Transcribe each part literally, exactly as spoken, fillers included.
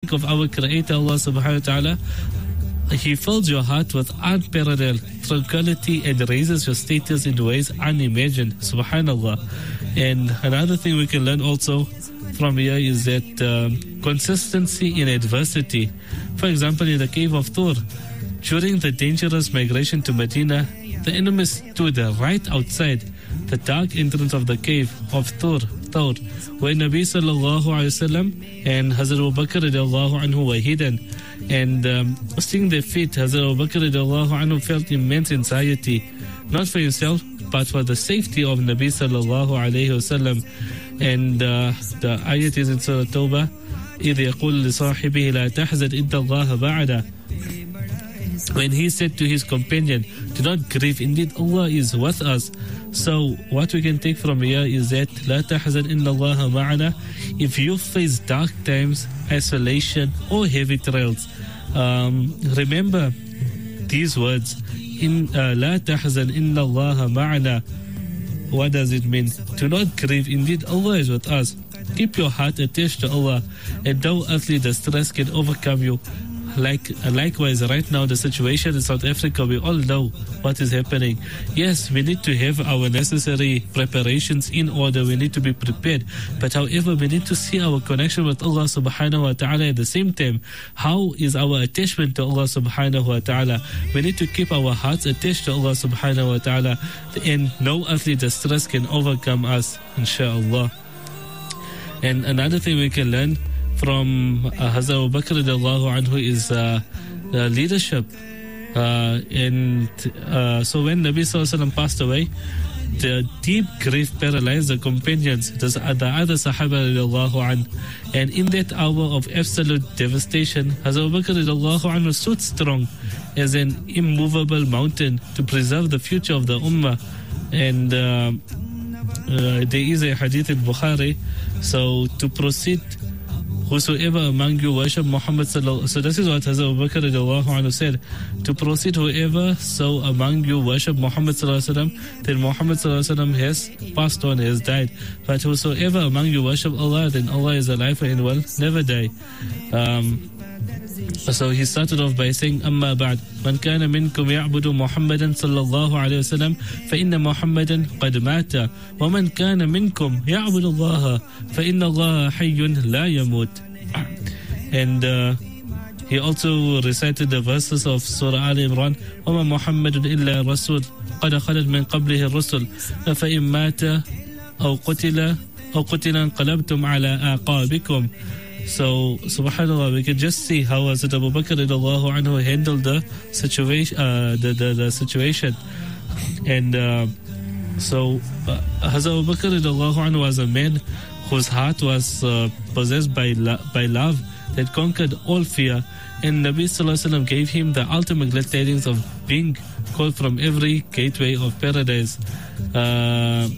of our Creator Allah subhanahu wa ta'ala, He fills your heart with unparalleled tranquility and raises your status in ways unimagined. Subhanallah. And another thing we can learn also from here is that um, consistency in adversity. For example, in the cave of Tur, during the dangerous migration to Medina, the enemy stood right outside the dark entrance of the cave of Tur, Tur where Nabi sallallahu alayhi wasallam and Hazrat Abu Bakr radiallahu anhu were hidden. And um, seeing their feet, Hazrat Abu Bakr radiallahu anhu felt immense anxiety, not for himself, but for the safety of Nabi sallallahu alayhi wasallam. And uh, the ayat is in Surah Tawbah, إِذْ يَقُولُ لِصَاحِبِهِ لَا تَحْزَنْ إِنَّ اللَّهَ بَعَدَ. When he said to his companion, do not grieve, indeed Allah is with us. So what we can take from here is that لا تحزن إن الله معنا. If you face dark times, isolation or heavy trials, um, remember these words, in uh, لا تحزن إن الله معنا. What does it mean? Do not grieve, indeed Allah is with us. Keep your heart attached to Allah, and no earthly distress can overcome you. Like likewise, right now the situation in South Africa, we all know what is happening. Yes, we need to have our necessary preparations in order. We need to be prepared. But however, we need to see our connection with Allah subhanahu wa ta'ala at the same time. How is our attachment to Allah subhanahu wa ta'ala? We need to keep our hearts attached to Allah subhanahu wa ta'ala, and no earthly distress can overcome us, inshaAllah. And another thing we can learn from uh, Hazrat Abu Bakr radiallahu anhu is uh, uh, leadership. Uh, and uh, so when Nabi sallallahu alaihi wasallam passed away, the deep grief paralyzed the companions, the, the other Sahaba radiallahu anhu. And in that hour of absolute devastation, Hazrat Abu Bakr radiallahu anhu stood strong as an immovable mountain to preserve the future of the Ummah. And uh, uh, there is a hadith in Bukhari. So to proceed, whosoever among you worship Muhammad sallallahu. So this is what Hazrat Abu Bakr radiallahu anhu said. To proceed, whoever so among you worship Muhammad sallallahu alaihi wasallam, then Muhammad sallallahu alaihi wasallam has passed on, has died. But whosoever among you worship Allah, then Allah is alive and will never die. Um, So he started off by saying, أما بعد من كان منكم يعبد محمدا صلى الله عليه وسلم فإن محمدا قد مات ومن كان منكم يعبد الله فإن الله حي لا يموت. And uh, he also recited the verses of Surah Al Imran, وما محمد إلا رسول قد خلت من قبله الرسل فإن مات أو قتل أو قتل انقلبتم على أعقابكم. So, subhanAllah, we can just see how Hazrat Abu Bakr radiallahu anhu handled the situation, uh, the, the, the situation. And uh, so, uh, Hazrat Abu Bakr radiallahu anhu was a man whose heart was uh, possessed by, lo- by love that conquered all fear. And Nabi sallallahu alaihi wasallam gave him the ultimate glad tidings of being called from every gateway of paradise. Uh,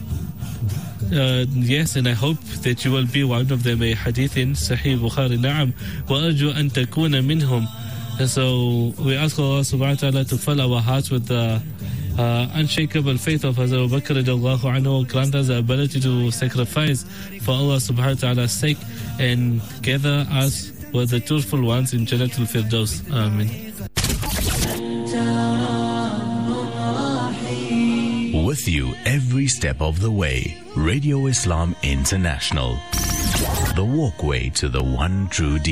Uh, yes, and I hope that you will be one of them. A hadith in Sahih Bukhari. Na'am. وَأَرْجُوا أَن تَكُونَ مِنْهُمْ. And so we ask Allah subhanahu wa ta'ala to fill our hearts with the uh, unshakable faith of Hazrat Abu Bakr radiallahu anhu. Grant us the ability to sacrifice for Allah subhanahu wa ta'ala's sake and gather us with the truthful ones in Jannatul Firdaus. Amen. With you every step of the way. Radio Islam International. The walkway to the one true